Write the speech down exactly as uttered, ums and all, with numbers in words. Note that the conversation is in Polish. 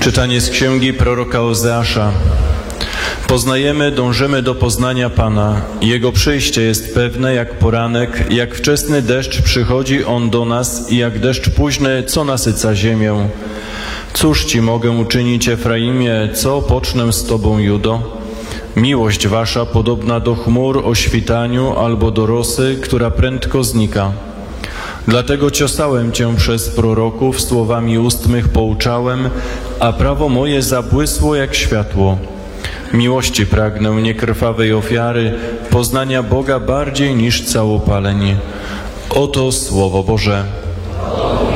Czytanie z księgi proroka Ozeasza. Poznajemy, dążymy do poznania Pana. Jego przyjście jest pewne jak poranek, jak wczesny deszcz przychodzi On do nas i jak deszcz późny, co nasyca ziemię. Cóż Ci mogę uczynić, Efraimie, co pocznę z Tobą, Judo? Miłość Wasza podobna do chmur o świtaniu albo do rosy, która prędko znika. Dlatego ciosałem Cię przez proroków, słowami ust mych pouczałem, a prawo moje zabłysło jak światło. Miłości pragnę, nie krwawej ofiary, poznania Boga bardziej niż całopaleń. Oto Słowo Boże.